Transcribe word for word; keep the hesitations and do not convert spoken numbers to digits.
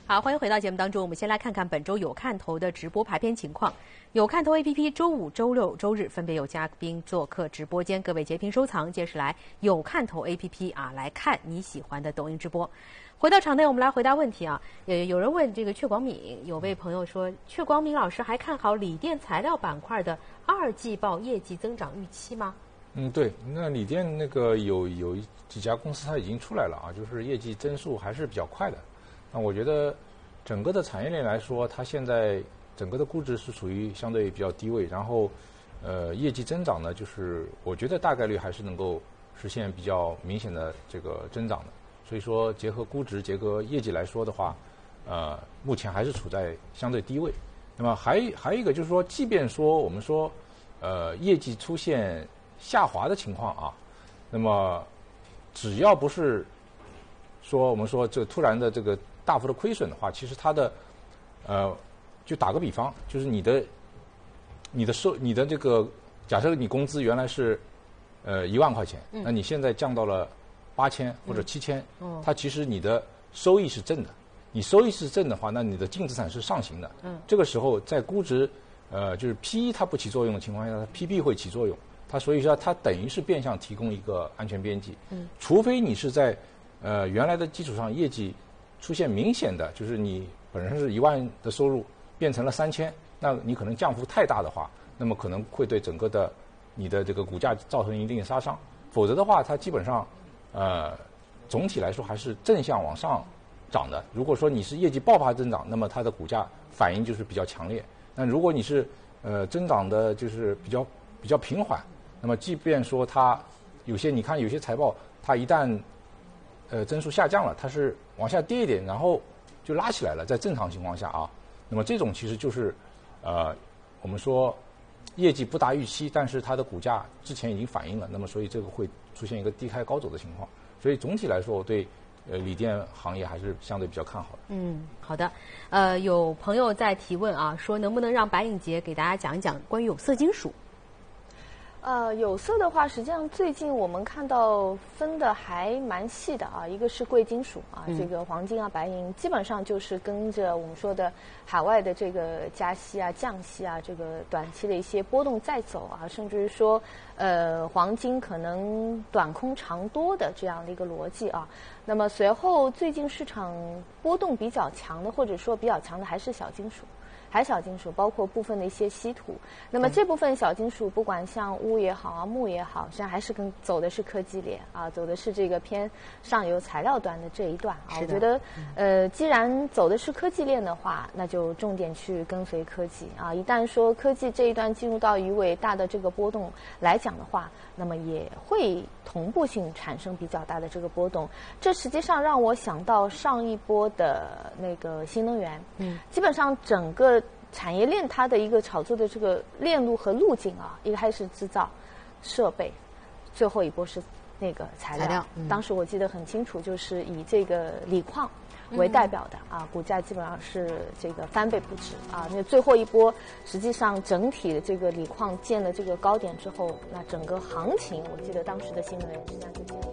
好，欢迎回到节目当中。我们先来看看本周有看头的直播排片情况。有看头 A P P 周五、周六、周日分别有嘉宾做客直播间，各位截屏收藏，届时来有看头 A P P 啊，来看你喜欢的抖音直播。回到场内，我们来回答问题啊。有有人问这个阙广敏，有位朋友说，阙广敏老师还看好锂电材料板块的二季报业绩增长预期吗？ 嗯，对，那锂电那个有有几家公司它已经出来了啊，就是业绩增速还是比较快的。那我觉得整个的产业链来说，它现在整个的估值是属于相对比较低位，然后呃业绩增长呢，就是我觉得大概率还是能够实现比较明显的这个增长的。所以说结合估值结合业绩来说的话，呃目前还是处在相对低位。那么还还有一个就是说，即便说我们说呃业绩出现下滑的情况啊，那么只要不是说我们说这突然的这个大幅的亏损的话，其实它的呃就打个比方，就是你的你的收你的这个假设你工资原来是呃一万块钱， 嗯、 那你现在降到了八千或者七千， 嗯， 它其实你的收益是正的。你收益是正的话，那你的净资产是上行的。 嗯， 这个时候在估值呃就是 P E 它不起作用的情况下，它 P B 会起作用。它所以说它等于是变相提供一个安全边际。 嗯， 除非你是在呃原来的基础上业绩出现明显的，就是你本身是一万的收入变成了三千，那你可能降幅太大的话，那么可能会对整个的你的这个股价造成一定的杀伤。否则的话，它基本上呃总体来说还是正向往上涨的。如果说你是业绩爆发增长，那么它的股价反应就是比较强烈。那如果你是呃增长的就是比较比较平缓，那么即便说它有些你看有些财报，它一旦呃增速下降了，它是往下跌一点，然后就拉起来了，在正常情况下啊，那么这种其实就是呃我们说业绩不达预期，但是它的股价之前已经反映了，那么所以这个会出现一个低开高走的情况。所以总体来说，我对呃锂电行业还是相对比较看好的。 嗯，好的。呃，有朋友在提问啊，说能不能让白颖杰给大家讲一讲关于有色金属？ 呃，有色的话，实际上最近我们看到分的还蛮细的啊。一个是贵金属啊， 嗯、 这个黄金啊、白银，基本上就是跟着我们说的海外的这个加息啊、降息啊，这个短期的一些波动在走啊，甚至是说，呃，黄金可能短空长多的这样的一个逻辑啊。那么随后最近市场波动比较强的，或者说比较强的，还是小金属。海小金属包括部分的一些稀土，那么这部分小金属，不管像钨也好啊、钼也好，实际上还是跟走的是科技链啊，走的是这个偏上游材料端的这一段啊。我觉得，呃，既然走的是科技链的话，那就重点去跟随科技啊。一旦说科技这一段进入到一尾大的这个波动来讲的话，那么也会同步性产生比较大的这个波动。这实际上让我想到上一波的那个新能源，嗯，基本上整个产业链它的一个炒作的这个链路和路径啊，一开始制造、设备，最后一波是那个材料。材料嗯、当时我记得很清楚，就是以这个锂矿为代表的、嗯、啊，股价基本上是这个翻倍不止啊。那最后一波，实际上整体的这个锂矿见了这个高点之后，那整个行情，我记得当时的新能源实际上就见了。